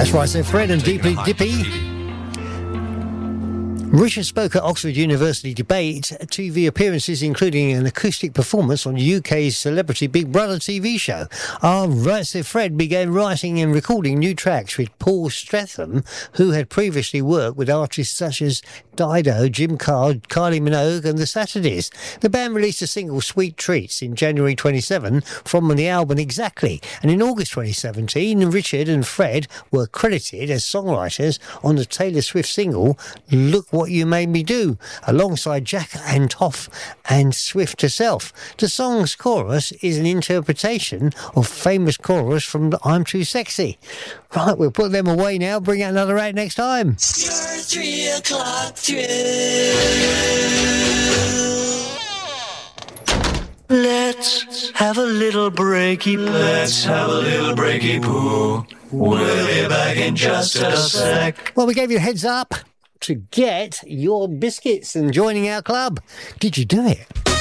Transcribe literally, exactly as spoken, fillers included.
That's right, so Fred and Deeply Dippy. Richard spoke at Oxford University Debate, T V appearances including an acoustic performance on U K's Celebrity Big Brother T V show. Our Right Said Fred began writing and recording new tracks with Paul Stratham, who had previously worked with artists such as Dido, Jim Carr, Kylie Minogue and The Saturdays. The band released a single, Sweet Treats, in January twenty-seventh from the album Exactly, and in August twenty seventeen, Richard and Fred were credited as songwriters on the Taylor Swift single Look What You Made Me Do, alongside Jack Antonoff and Swift herself. The song's chorus is an interpretation of famous chorus from the I'm Too Sexy. Right, we'll put them away now, bring out another act next time. Your three o'clock thrill. Let's have a little breaky. Let's have a little breaky poo. We'll be back in just a sec. Well, we gave you a heads up to get your biscuits and joining our club. Did you do it?